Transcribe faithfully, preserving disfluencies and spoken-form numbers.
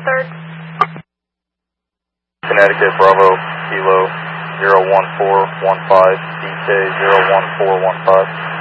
third. Connecticut Bravo Kilo zero one four one five D K zero one four one five.